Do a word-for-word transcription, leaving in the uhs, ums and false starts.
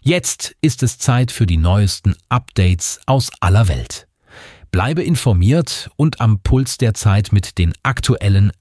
Jetzt ist es Zeit für die neuesten Updates aus aller Welt. Bleibe informiert und am Puls der Zeit mit den aktuellen